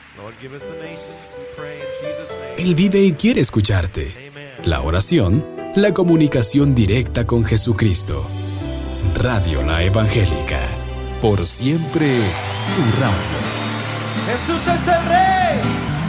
Él vive y quiere escucharte. La oración, la comunicación directa con Jesucristo. Radio La Evangélica. Por siempre, tu radio. Jesús es el Rey.